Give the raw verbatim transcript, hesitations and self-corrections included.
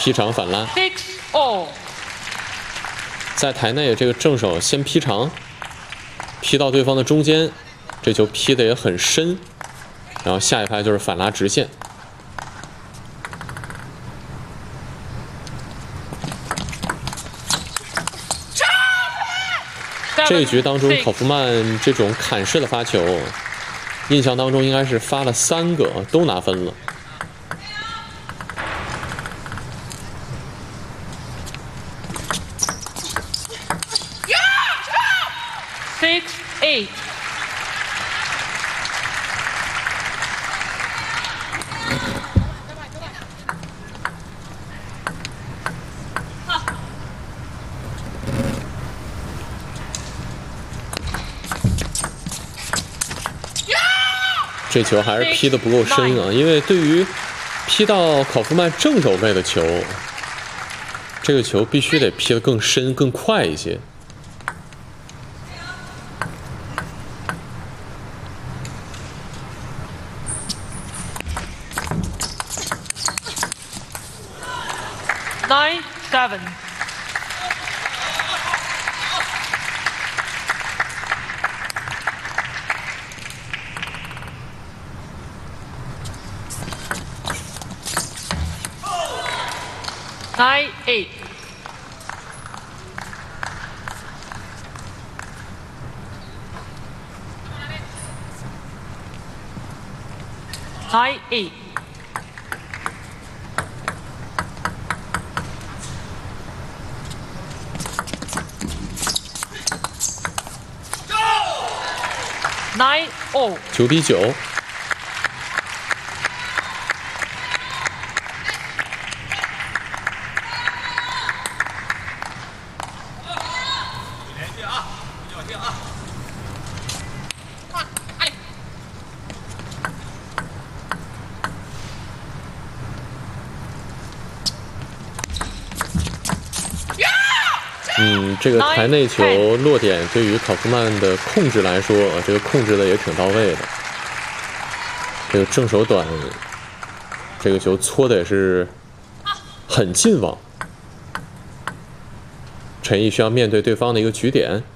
劈长反拉， six all， 在台内这个正手先劈长，劈到对方的中间，这球劈的也很深，然后下一拍就是反拉直线。这一局当中，考夫曼这种砍式的发球，印象当中应该是发了三个，都拿分了。 six eight， 这球还是劈得不够深啊，因为对于劈到考夫曼正手背的球，这个球必须得劈得更深、更快一些。 nine seven， nine eight， nine eight。 nine all， 九比九。嗯，这个台内球落点对于考夫曼的控制来说，这个控制的也挺到位的。这个正手短，这个球搓的也是很近网。陈毅需要面对对方的一个局点。